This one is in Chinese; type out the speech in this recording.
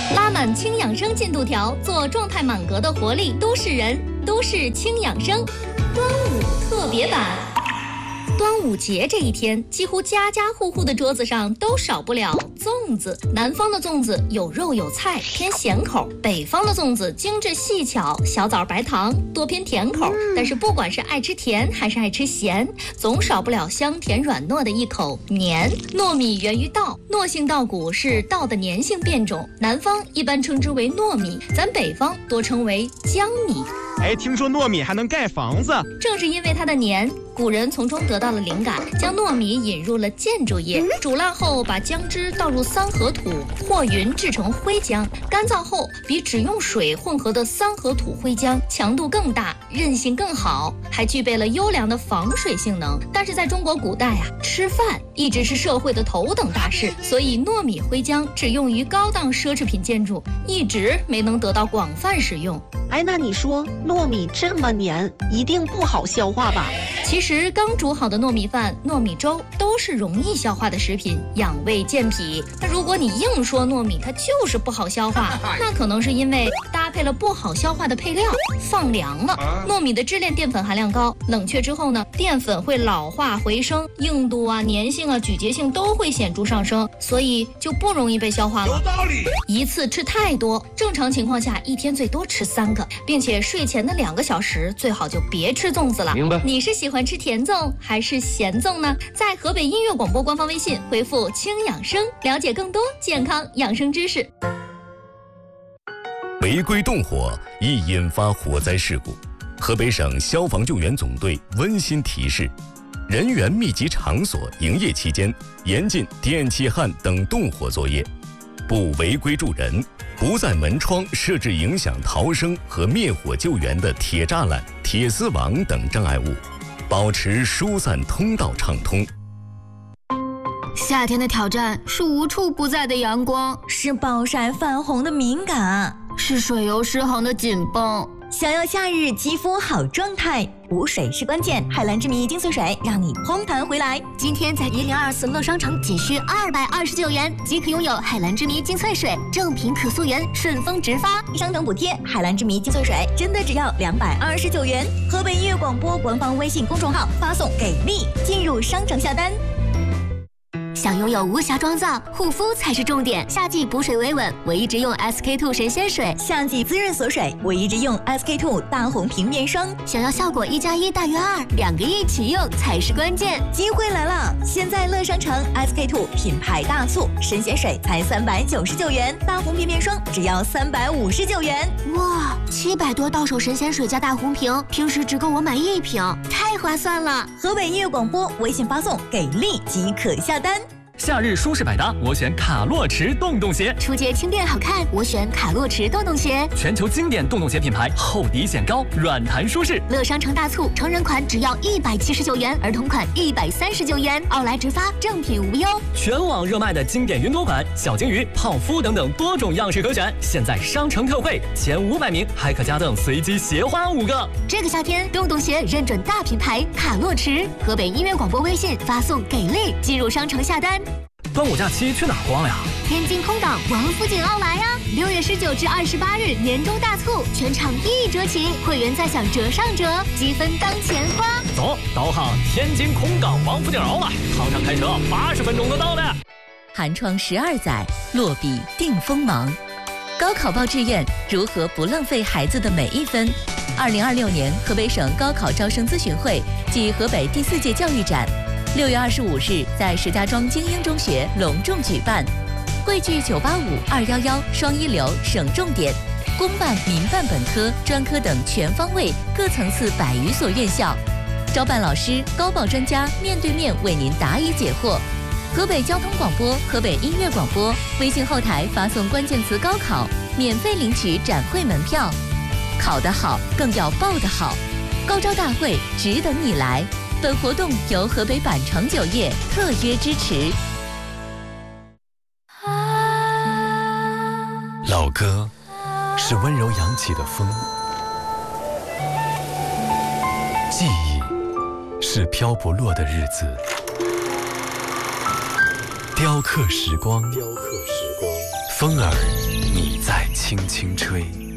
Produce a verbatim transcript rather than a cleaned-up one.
拉满轻养生进度条，做状态满格的活力都市人。都市轻养生，端午特别版。端午节这一天，几乎家家户户的桌子上都少不了粽子。南方的粽子有肉有菜，偏咸口；北方的粽子精致细巧，小枣白糖，多偏甜口。嗯、但是不管是爱吃甜还是爱吃咸，总少不了香甜软糯的一口黏。糯米源于稻，糯性稻谷是稻的粘性变种，南方一般称之为糯米，咱北方多称为江米。 哎，听说糯米还能盖房子， 正是因为它的黏，古人从中得到了灵感，将糯米引入了建筑业。煮烂后，把浆汁倒入三合土和匀制成灰浆，干燥后比只用水混合的三合土灰浆强度更大，韧性更好，还具备了优良的防水性能。但是在中国古代啊，吃饭一直是社会的头等大事，所以糯米灰浆只用于高档奢侈品建筑，一直没能得到广泛使用。 哎，那你说糯米这么黏，一定不好消化吧？ 其实刚煮好的糯米饭、糯米粥都是容易消化的食品，养胃健脾。那如果你硬说糯米它就是不好消化，那可能是因为搭配了不好消化的配料，放凉了。糯米的支链淀粉含量高，冷却之后呢，淀粉会老化回升，硬度啊、粘性啊、咀嚼性都会显著上升，所以就不容易被消化了。有道理。一次吃太多，正常情况下一天最多吃三个，并且睡前的两个小时最好就别吃粽子了。明白？你是喜欢吃甜粽还是咸粽呢？在河北音乐广播官方微信回复轻养生，了解更多健康养生知识。 违规动火易引发火灾事故，河北省消防救援总队温馨提示：人员密集场所营业期间，严禁电气焊等动火作业，不违规助人，不在门窗设置影响逃生和灭火救援的铁栅栏、铁丝网等障碍物，保持疏散通道畅通。 夏天的挑战是无处不在的阳光， 是暴晒泛红的敏感， 是水油失衡的紧绷。 想要夏日肌肤好状态，补水是关键。海蓝之谜精粹水让你嘭弹回来。 今天在一零二四乐商城仅需二百二十九元即可拥有海蓝之谜精粹水，正品可溯源，顺丰直发， 商城补贴。海蓝之谜精粹水真的只要两百二十九元。河北音乐广播官方微信公众号发送给力，进入商城下单。 想拥有无瑕妆造，护肤才是重点。夏季补水维稳，我一直用 S K two 神仙水； 夏季滋润锁水，我一直用 S K two 大红瓶面霜。 想要效果一加一大于二，两个一起用才是关键。 机会来了！现在乐商城 S K two 品牌大促，神仙水才三百九十九元，大红瓶面霜只要三百五十九元。 哇，七百多到手神仙水加大红瓶，平时只够我买一瓶，太划算了！ 河北音乐广播微信发送给力即可下单。 夏日舒适百搭，我选卡洛驰洞洞鞋。 出街轻便好看，我选卡洛驰洞洞鞋。 全球经典洞洞鞋品牌，厚底显高，软弹舒适。 乐商城大促，成人款只要一百七十九元，儿童款一百三十九元，奥莱直发，正品无忧。 全网热卖的经典云朵款、小金鱼、泡芙等等多种样式可选，现在商城特惠，前五百名还可加赠随机鞋花五个。 这个夏天，洞洞鞋认准大品牌卡洛驰。河北音乐广播微信发送给力，进入商城下单。 端午假期去哪儿逛了呀？ 天津空港王府井奥莱呀！六月十九至二十八日年终大促，全场一折起，会员再享折上折，积分当钱花。 走，导航天津空港王府井奥莱，航上开车八十分钟就到了。 寒窗十二载，落笔定锋芒。高考报志愿，如何不浪费孩子的每一分？二零二六年河北省高考招生咨询会暨河北第四届教育展。六月二十五日在石家庄精英中学隆重举办，汇聚九八五、二幺幺、双一流、省重点、公办、民办本科、专科等全方位各层次百余所院校，招办老师、高报专家面对面为您答疑解惑。河北交通广播、河北音乐广播微信后台发送关键词“高考”，免费领取展会门票。考得好，更要报得好，高招大会只等你来。本活动由河北百城酒业特约支持。 老歌是温柔扬起的风，记忆是飘不落的日子，雕刻时光，雕刻时光。风儿，你轻轻吹。